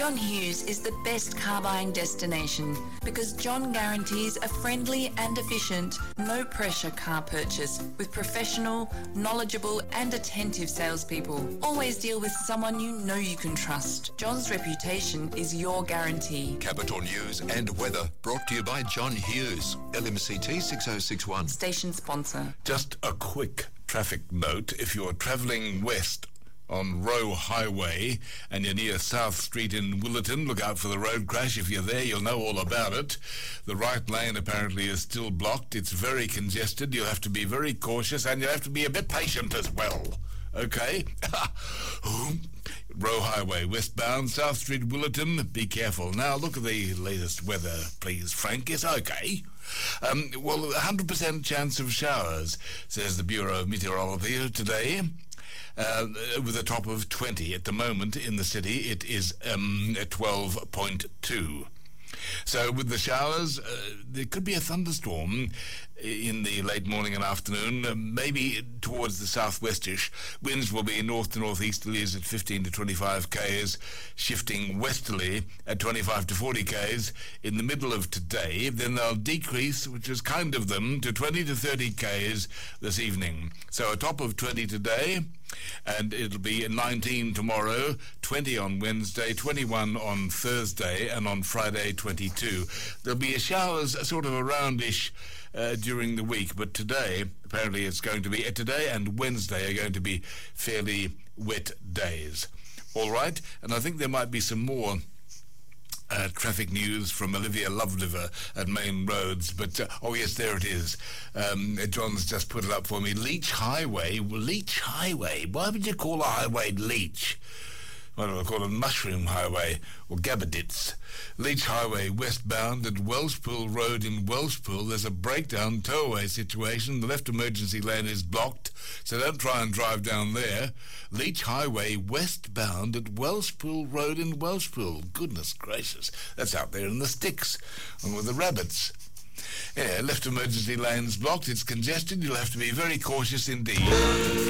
John Hughes is the best car buying destination because John guarantees a friendly and efficient, no-pressure car purchase with professional, knowledgeable and attentive salespeople. Always deal with someone you know you can trust. John's reputation is your guarantee. Capital News and weather brought to you by John Hughes, LMCT 6061. Station sponsor. Just a quick traffic note. If you're travelling west on Roe Highway and you're near South Street in Willerton, look out for the road crash. If you're there, you'll know all about it. The right lane apparently is still blocked. It's very congested. You'll have to be very cautious and you'll have to be a bit patient as well. Okay? Roe Highway, westbound, South Street, Willerton. Be careful. Now, look at the latest weather, please, Frank. It's okay. 100% chance of showers, says the Bureau of Meteorology today. With a top of 20 at the moment in the city, it is 12.2. So with the showers, there could be a thunderstorm in the late morning and afternoon, maybe towards the southwestish. Winds will be north to northeasterlies at 15 to 25 k's, shifting westerly at 25 to 40 k's in the middle of today. Then they'll decrease, which is kind of them, to 20 to 30 k's this evening. So a top of 20 today, and it'll be 19 tomorrow, 20 on Wednesday, 21 on Thursday, and on Friday 22. There'll be showers sort of aroundish during the week, but today apparently it's going to be today and Wednesday are going to be fairly wet days. All right, and I think there might be some more traffic news from Olivia Loveliver at Main Roads, but oh yes, there it is. John's just put it up for me. Leach Highway. Why would you call a highway Leach? Why do I call it Mushroom Highway or Gabardits? Leach Highway westbound at Wellspool Road in Wellspool. There's a breakdown towaway situation. The left emergency lane is blocked, so don't try and drive down there. Leach Highway westbound at Wellspool Road in Wellspool. Goodness gracious, that's out there in the sticks and with the rabbits. Yeah, left emergency lane's blocked. It's congested. You'll have to be very cautious indeed.